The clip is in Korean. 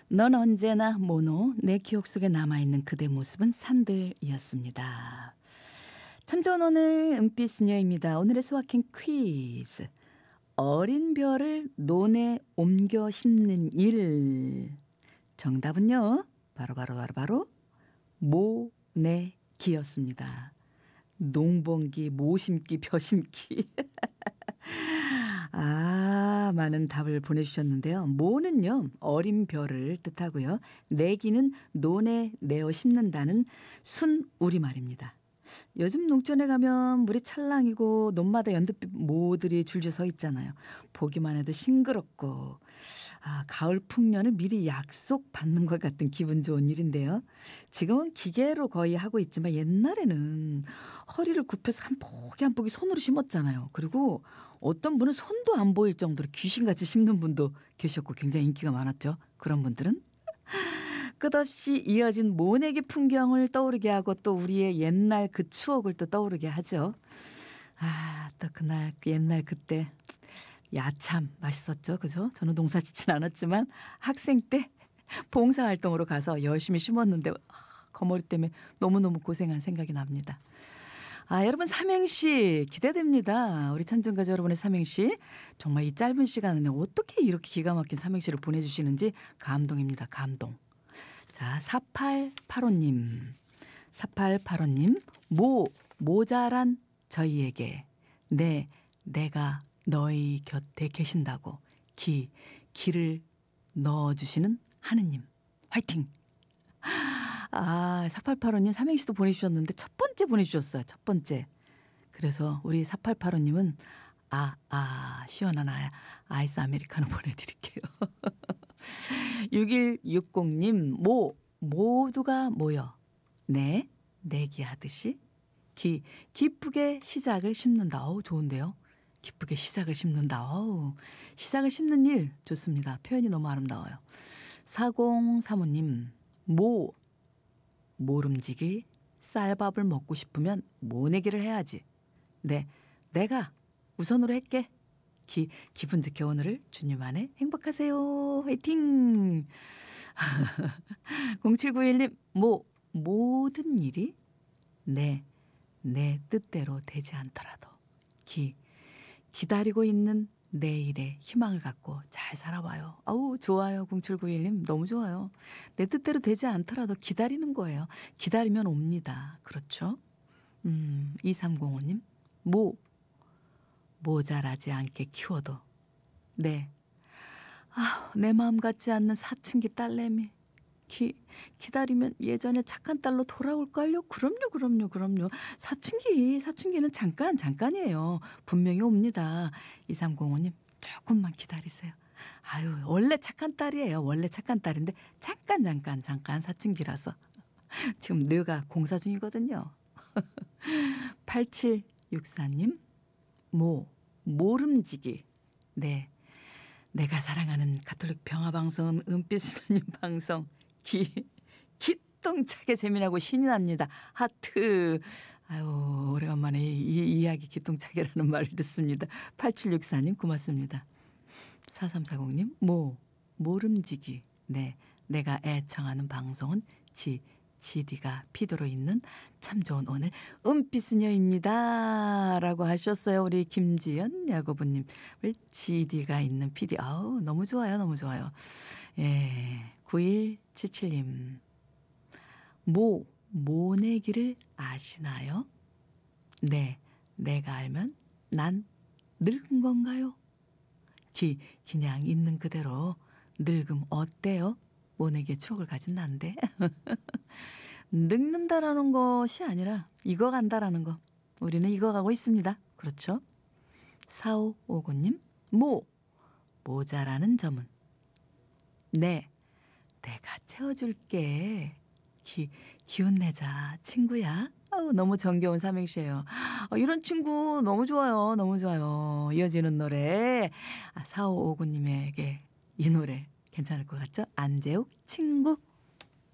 넌 언제나 모노, 내 기억 속에 남아있는 그대 모습은 산들이었습니다. 참 좋은 오늘 은빛 수녀입니다. 오늘의 소확행 퀴즈. 어린 별을 논에 옮겨 심는 일. 정답은요. 바로 모내기였습니다. 농번기, 모심기, 벼심기. 많은 답을 보내주셨는데요. 모는요, 어린 별을 뜻하고요. 내기는 논에 내어 심는다는 순 우리말입니다. 요즘 농촌에 가면 물이 찰랑이고 논마다 연두빛 모들이 줄줄 서 있잖아요. 보기만 해도 싱그럽고 가을 풍년을 미리 약속받는 것 같은 기분 좋은 일인데요. 지금은 기계로 거의 하고 있지만 옛날에는 허리를 굽혀서 한 포기 한 포기 손으로 심었잖아요. 그리고 어떤 분은 손도 안 보일 정도로 귀신같이 심는 분도 계셨고 굉장히 인기가 많았죠. 그런 분들은 끝없이 이어진 모내기 풍경을 떠오르게 하고 또 우리의 옛날 그 추억을 또 떠오르게 하죠. 또 그날 그 옛날 그때 야참 맛있었죠. 그죠? 저는 농사 짓진 않았지만 학생 때 봉사활동으로 가서 열심히 심었는데 거머리 때문에 너무너무 고생한 생각이 납니다. 여러분 삼행시 기대됩니다. 우리 참전가족 여러분의 삼행시 정말 이 짧은 시간에 어떻게 이렇게 기가 막힌 삼행시를 보내주시는지 감동입니다. 감동. 자, 4885님. 4885님. 모자란 저희에게 내가 너희 곁에 계신다고 기를 넣어주시는 하느님. 화이팅! 4885님 삼행시도 보내주셨는데 첫 번째 보내주셨어요. 첫 번째. 그래서 우리 4885님은 시원한 아이스 아메리카노 보내드릴게요. 6160님 모두가 모여 내기하듯이 기쁘게 시작을 심는다. 좋은데요. 기쁘게 시작을 심는다. 시작을 심는 일 좋습니다. 표현이 너무 아름다워요. 4035님 모름지기 쌀밥을 먹고 싶으면 모내기를 해야지. 내가 우선으로 할게. 기분 좋게 오늘을 주님 안에 행복하세요. 화이팅. 0791님 모든 일이 내 뜻대로 되지 않더라도 기다리고 있는 내일의 희망을 갖고 잘 살아봐요. 좋아요. 0791님 너무 좋아요. 내 뜻대로 되지 않더라도 기다리는 거예요. 기다리면 옵니다. 그렇죠? 2305님 모자라지 않게 키워도 내 마음 같지 않는 사춘기 딸내미 기다리면 예전에 착한 딸로 돌아올걸요? 그럼요. 사춘기는 잠깐이에요. 분명히 옵니다. 2305님 조금만 기다리세요. 원래 착한 딸이에요. 원래 착한 딸인데 잠깐 사춘기라서 지금 뇌가 공사 중이거든요. 8764님 모름지기 내가 사랑하는 가톨릭 평화방송은 은빛수녀님 방송 기똥차게 재미나고 신이 납니다. 하트. 오래간만에 이 이야기 기똥차게라는 말을 듣습니다. 8764님 고맙습니다. 4340님 모름지기 내가 애청하는 방송은 GD가 피도로 있는 참 좋은 오늘 은빛수녀입니다 라고 하셨어요. 우리 김지연 야구부님 GD가 있는 PD 너무 좋아요. 9177님 모내기를 아시나요? 내가 알면 난 늙은 건가요? 그냥 있는 그대로 늙음 어때요? 모내기의 추억을 가진 난데 늙는다라는 것이 아니라 익어간다라는 거. 우리는 익어가고 있습니다. 그렇죠? 4559님 모자라는 점은 내가 채워줄게. 기운 내자 친구야. 너무 정겨운 삼행시예요. 이런 친구 너무 좋아요. 이어지는 노래 4559님에게 이 노래 괜찮을 것 같죠? 안재욱 친구.